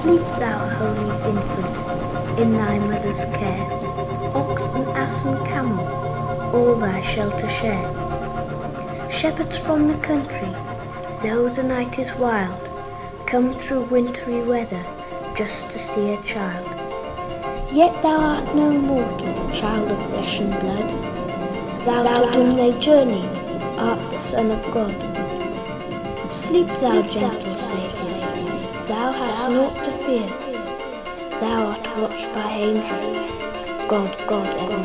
Sleep, thou holy infant, in thy mother's care. Ox and ass and camel, all thy shelter share. Shepherds from the country, though the night is wild, come through wintry weather just to see a child. Yet thou art no mortal, child of flesh and blood. Thou to whom they journey, art the Son of God. Sleep, thou gentle Saviour, thou hast naught to fear. Thou art watched by angels, God, and